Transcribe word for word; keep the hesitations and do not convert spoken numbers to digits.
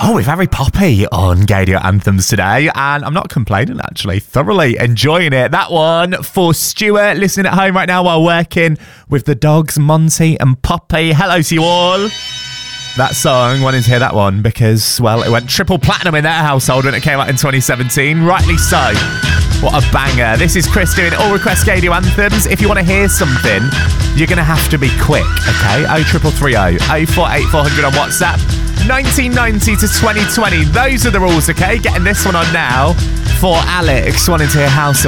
Oh, with Harry Poppy on Gaydio Anthems today, and I'm not complaining actually, thoroughly enjoying it. That one for Stuart, listening at home right now while working with the dogs, Monty and Poppy. Hello to you all. That song, wanting to hear that one because, well, it went triple platinum in their household when it came out in twenty seventeen. Rightly so. What a banger. This is Chris doing All Request Gaydio Anthems. If you want to hear something, you're going to have to be quick, okay? oh triple three oh, oh four eight four hundred on WhatsApp. nineteen ninety to twenty twenty. Those are the rules, okay? Getting this one on now for Alex, wanting to hear House of